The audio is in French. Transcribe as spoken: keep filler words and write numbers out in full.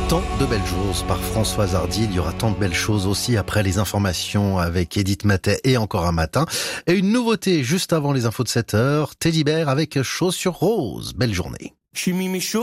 Tant de belles choses par Françoise Hardy. Il y aura tant de belles choses aussi après les informations avec Edith Matet et encore un matin. Et une nouveauté juste avant les infos de sept heures. Teddy Bear avec Chaussures Roses. Belle journée.